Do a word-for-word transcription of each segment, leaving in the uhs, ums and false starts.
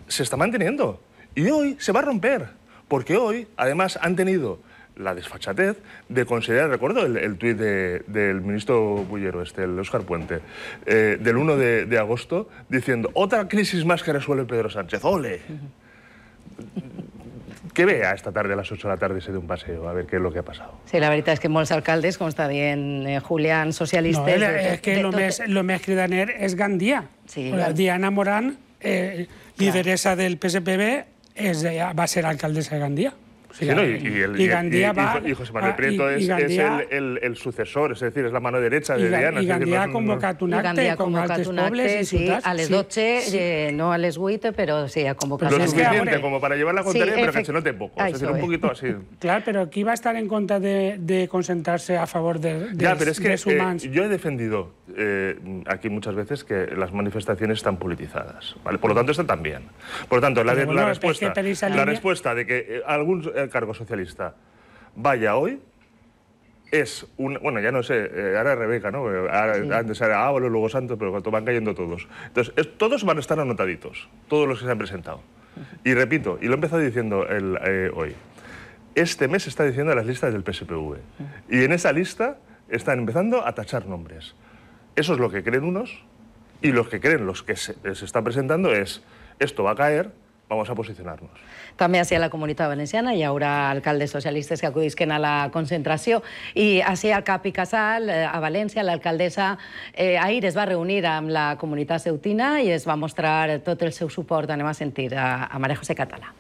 se está manteniendo. Y hoy se va a romper, porque hoy, además, han tenido la desfachatez de considerar, recuerdo el, el tuit de, del ministro Bullero, este, el Óscar Puente, eh, del uno de, de agosto, diciendo, otra crisis más que resuelve Pedro Sánchez, ¡ole! Que vea esta tarde a las ocho de la tarde y se dé un paseo a ver qué es lo que ha pasado. Sí, la veritat és que molts alcaldes, com està dient eh, Julián, socialistes... No, eh, és que el més, lo més cridaner és Gandia. Sí, la Diana Morán, eh, lideresa del P S P B, és, va ser alcaldessa de Gandia. Sí, no, y, y, el, y, Gandia y, va, y José Manuel Prieto y, y es, Gandia, es el, el, el sucesor, es decir, es la mano derecha de y, Diana. I Gandia ha convocat un acte con altres pobles i sí, ciutats. a les dotze, sí. eh, no a les vuit, però sí, ha convocat. Lo Pues suficiente es que, como para llevar la contraria, sí, pero que se note poco. Ay, es decir, un poquito así. Claro, pero ¿quién va a estar en contra de, de concentrarse a favor de, de, ya, pero es que, de humans? Eh, yo he defendido eh, aquí muchas veces que las manifestaciones están politizadas. ¿Vale? Por lo tanto, están también. Por lo tanto, la, bueno, la, respuesta, es que la línea... respuesta de que eh, algún eh, cargo socialista vaya hoy es un... Bueno, ya no sé, eh, ahora Rebeca, ¿no? Ahora, sí. Antes era Ábalos, luego Santos, pero cuando van cayendo todos. Entonces, es, todos van a estar anotaditos, todos los que se han presentado. Y repito, y lo he empezado diciendo el, eh, hoy, este mes se está diciendo las listas del P S P V. Y en esa lista están empezando a tachar nombres. Eso es lo que creen unos, y los que creen, los que se, se están presentando, es esto va a caer, vamos a posicionarnos. També hacia la Comunitat Valenciana hi haurà alcaldes socialistes que acudisquen a la concentració i així al Cap i Casal, a València, l'alcaldessa eh, ahir es va reunir amb la comunitat ceutina i es va mostrar tot el seu suport. Anem a sentir a, a María José Català.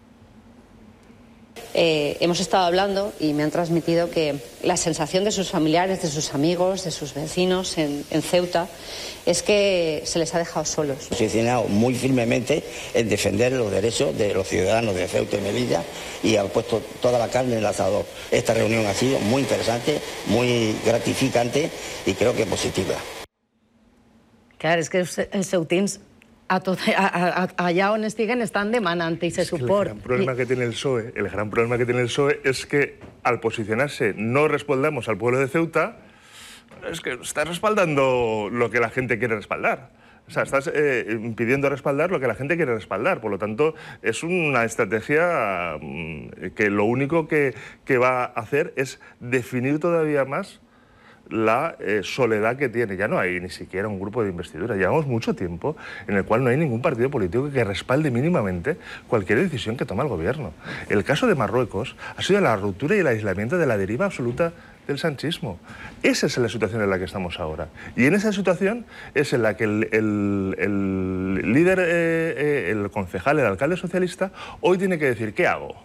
Eh, hemos estado hablando y me han transmitido que la sensación de sus familiares, de sus amigos, de sus vecinos en, en Ceuta es que se les ha dejado solos. Posicionado muy firmemente en defender los derechos de los ciudadanos de Ceuta y Melilla y han puesto toda la carne en el asador. Esta reunión ha sido muy interesante, muy gratificante y creo que positiva. Claro, és que els ceutins a tot, a, a, allà on estiguen estan demanant ese suport. El gran problema que tiene el P S O E, el gran problema que tiene el P S O E es que al posicionarse no respaldamos al pueblo de Ceuta, es que está respaldando lo que la gente quiere respaldar. O sea, estás eh, impidiendo respaldar lo que la gente quiere respaldar. Por lo tanto, es una estrategia que lo único que, que va a hacer es definir todavía más la eh, soledad que tiene. Ya no hay ni siquiera un grupo de investidura. Llevamos mucho tiempo en el cual no hay ningún partido político que respalde mínimamente cualquier decisión que toma el gobierno. El caso de Marruecos ha sido la ruptura y el aislamiento de la deriva absoluta del sanchismo. Esa es la situación en la que estamos ahora. Y en esa situación es en la que el, el, el líder, eh, eh, el concejal, el alcalde socialista, hoy tiene que decir, ¿qué hago?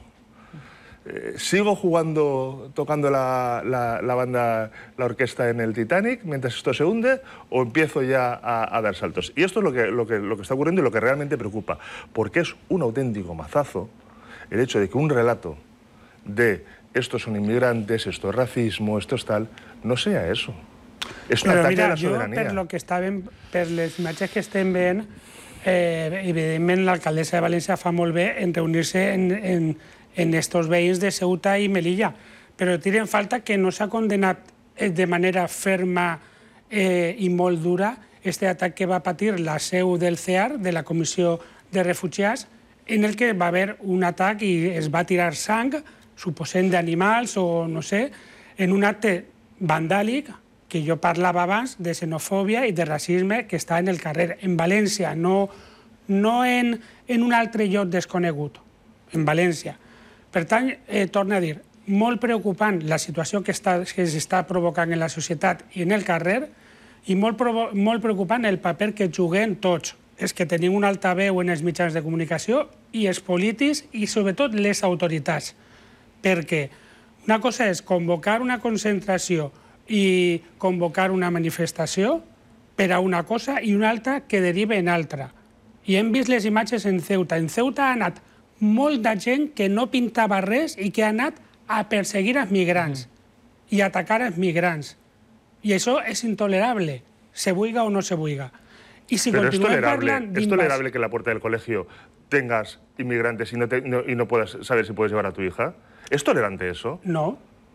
Eh, ¿Sigo jugando, tocando la, la, la banda, la orquesta en el Titanic mientras esto se hunde o empiezo ya a, a dar saltos? Y esto es lo que, lo, que, lo que está ocurriendo y lo que realmente preocupa, porque es un auténtico mazazo el hecho de que un relato de estos son inmigrantes, esto es racismo, esto es tal, no sea eso. És un atac a la sobirania. Per lo que estàvem, per les imatges que estem veient, eh, evidentment l'alcaldessa de València fa molt bé en reunir-se en, en, en estos veïns de Ceuta i Melilla, però tiren falta que no s'ha condenat de manera ferma eh, i molt dura este atac que va patir la seu del C E A R, de la Comissió de Refugiats, en el que va haver un atac i es va tirar sang, suposem d'animals o no sé, en un acte vandàlic que jo parlava abans de xenofòbia i de racisme que està en el carrer, en València, no, no en, en un altre lloc desconegut, en València. Per tant, eh, torno a dir, molt preocupant la situació que s'està provocant en la societat i en el carrer i molt, molt preocupant el paper que juguem tots, és que tenim un altaveu en els mitjans de comunicació i els polítics i sobretot les autoritats. Perquè una cosa és convocar una concentració i convocar una manifestació per a una cosa i una altra que deriva en altra. I hem vist les imatges en Ceuta. En Ceuta ha anat molta gent que no pintava res i que ha anat a perseguir els migrants i atacar els migrants. I això és intolerable, se vulga o no se vulga. Y si Pero es tolerable, es tolerable que en la puerta del colegio tengas inmigrantes y no, te, no, y no puedas saber si puedes llevar a tu hija. ¿Es tolerante eso? No.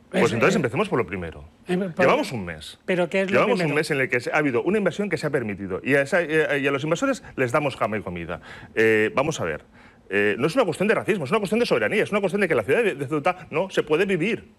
Pues entonces empecemos por lo primero. Llevamos un mes. ¿Pero qué es lo Llevamos primero? un mes en el que ha habido una invasión que se ha permitido y a, esa, y a los invasores les damos jama y comida. Eh, vamos a ver. Eh, no es una cuestión de racismo, es una cuestión de soberanía, es una cuestión de que la ciudad de, de Ceuta no se puede vivir.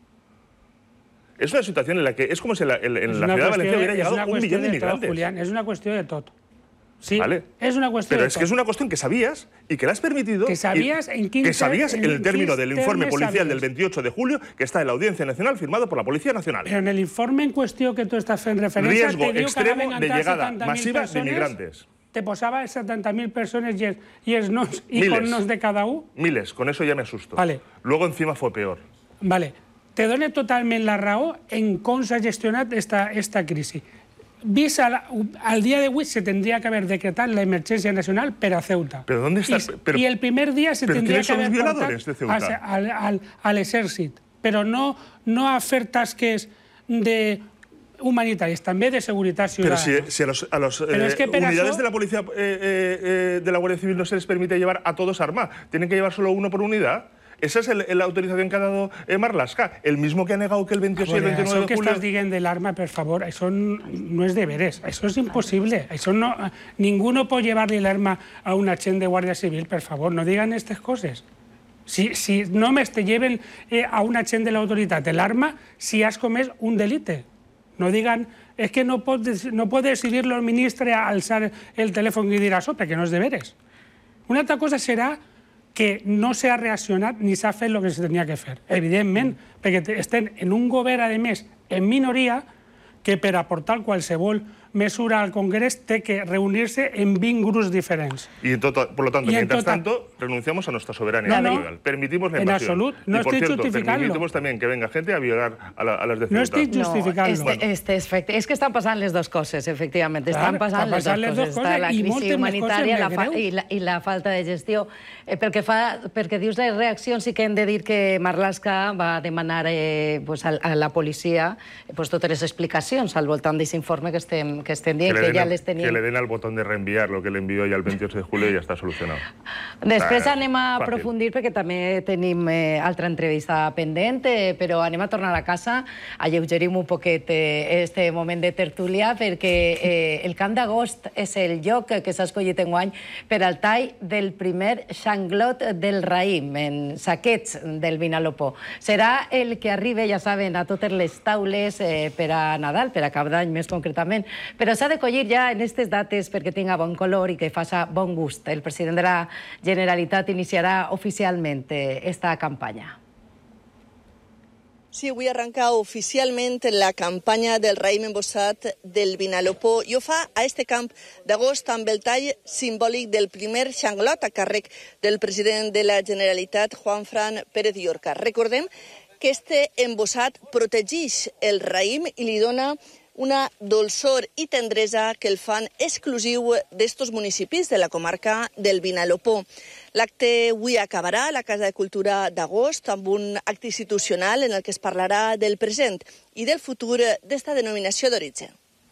Es una situación en la que es como si en la, en la ciudad de Valencia hubiera llegado un millón de inmigrantes. Julián, es una cuestión de todo. Sí, vale. Es una cuestión Pero de es todo. que es una cuestión que sabías y que la has permitido. Que sabías en quin Que sabías en el término quin del informe termes policial sabías. del veintiocho de julio que está en la Audiencia Nacional firmado por la Policía Nacional. Pero en el informe en cuestión que tú estás en referencia Riesgo te diu que extremo anaven a de entrar llegada setanta mil masiva de persones, inmigrantes. Te posava setanta mil persones i els, i els noms i Miles. connos de cada un. Miles, con eso ya me asusto. Vale. Luego encima fue peor. Vale. Te dono totalment la raó en com s'ha gestionat esta, esta crisi. Vist al, al día de hoy se tendría que haber decretado la emergencia nacional per a Ceuta. ¿Pero dónde está? Y, Pero, y el primer día se ¿pero tendría quiénes que son los haber violadores de portat Ceuta? a, al, al, a l'exèrcit. Però no, no a fer tasques de humanitàries, també de seguretat Pero ciutadana. si, si a los, a los Pero eh, es que per unidades això- de la policía, eh, eh, eh, de la Guardia Civil no se les permite llevar a todos arma. Tienen que llevar solo uno por unidad. Esa es el, la autorización que ha dado eh, Marlaska, el mismo que ha negado que el veintiocho y el Bueno, veintinueve això de que julio... estàs dient de l'arma, per favor, això no és deberes, això és impossible. Això no, ningú no pot llevar-li l'arma a un agent de Guàrdia Civil, per favor, no digan estas coses. Si, si només te lleven eh, a un agent de l'autoritat l'arma si has comès un delite. No digan, es que no pot, no pot decidir-lo el ministre a alçar el telèfon i dir això, perquè no és deberes. Una altra cosa serà que no s'ha reaccionat ni s'ha fet el que se tenia que fer. Evidentment, perquè estem en un govern, a més, en minoria, que per aportar qualsevol mesura al Congrés té que reunir-se en vint grups diferents. Y en todo, por lo tanto, Y en mientras tota- tanto, renunciamos a nuestra soberanía No, no. nacional. Permitimos la En invasión. absolut. No y, por estoy cierto, justificando. permitimos también que venga gente a violar a, la, a las de Ceuta. No estic justificant-lo. No, este, este és, és que estan passant les dues coses, efectivament. Clar, estan passant, estan passant les dues coses. coses Està la i crisi moltes més humanitària coses la més fa, greus. i, la, i la falta de gestió. Eh, pel que fa, perquè dius les reaccions, sí que hem de dir que Marlaska va demanar eh, pues, a, a la policia eh, pues, totes les explicacions al voltant d'aquest informe que estem, que estem dient, Que, que, le ja den, les tenim. que le den al botón de reenviar lo que le envió ya el veintiocho de julio y ya está solucionado. Després Ah, anem a fàcil. aprofundir perquè també tenim eh, altra entrevista pendent, eh, però anem a tornar a casa, alleugerim un poquet eh, este moment de tertúlia perquè eh, el Camp d'Agost és el lloc que s'ha escollit enguany per al tall del primer xanglot del raïm en saquets del Vinalopó. Serà el que arriba, ja saben, a totes les taules eh, per a Nadal, per a Cap d'Any més concretament, però s'ha de collir ja en aquestes dates perquè tinga bon color i que faça bon gust. El president de la Generalitat iniciarà oficialment esta campanya. Sí, avui arrenca oficialment la campanya del raïm embossat del Vinalopó i ho fa a este camp d'agost amb el tall simbòlic del primer xanglot a càrrec del president de la Generalitat, Juanfran Pérez Llorca. Recordem que este embossat protegeix el raïm i li dona una dolçor i tendresa que el fan exclusiu d'estos municipis de la comarca del Vinalopó. L'acte avui acabarà a la Casa de Cultura d'Agost amb un acte institucional en el que es parlarà del present i del futur d'esta denominació d'origen.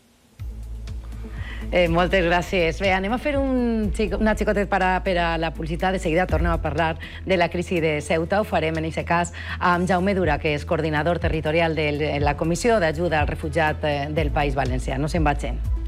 Eh, moltes gràcies. Bé, anem a fer un, una xicotet per a, per a la publicitat. De seguida tornem a parlar de la crisi de Ceuta. Ho farem, en aquest cas, amb Jaume Dura, que és coordinador territorial de la Comissió d'Ajuda al Refugiat del País Valencià. No se'n vagin.